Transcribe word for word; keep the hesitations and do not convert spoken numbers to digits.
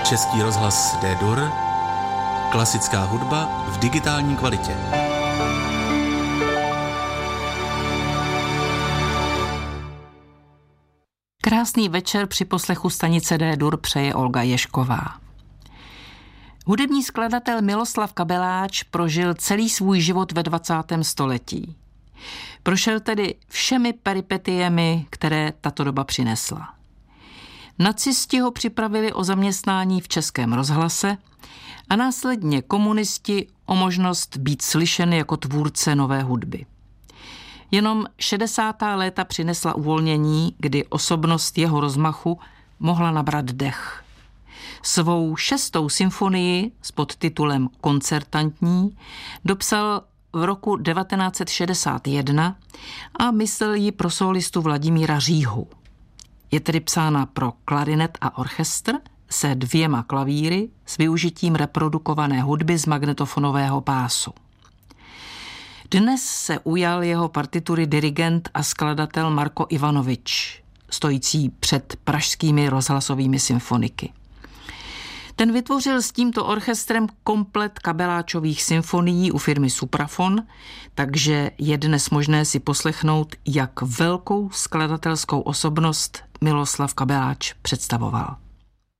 Český rozhlas D-Dur, klasická hudba v digitální kvalitě. Krásný večer při poslechu stanice D-Dur přeje Olga Ježková. Hudební skladatel Miloslav Kabeláč prožil celý svůj život ve dvacátém století. Prošel tedy všemi peripetiemi, které tato doba přinesla. Nacisti ho připravili o zaměstnání v Českém rozhlase a následně komunisti o možnost být slyšen jako tvůrce nové hudby. Jenom šedesátá léta přinesla uvolnění, kdy osobnost jeho rozmachu mohla nabrat dech. Svou šestou symfonii s podtitulem Koncertantní dopsal v roku devatenáct set šedesát jedna a myslel ji pro solistu Vladimíra Říhu. Je tedy psána pro klarinet a orchestr se dvěma klavíry s využitím reprodukované hudby z magnetofonového pásu. Dnes se ujal jeho partitury dirigent a skladatel Marko Ivanovič, stojící před pražskými rozhlasovými symfoniky. Ten vytvořil s tímto orchestrem komplet Kabeláčových symfonií u firmy Suprafon, takže je dnes možné si poslechnout, jak velkou skladatelskou osobnost Miloslav Kabeláč představoval.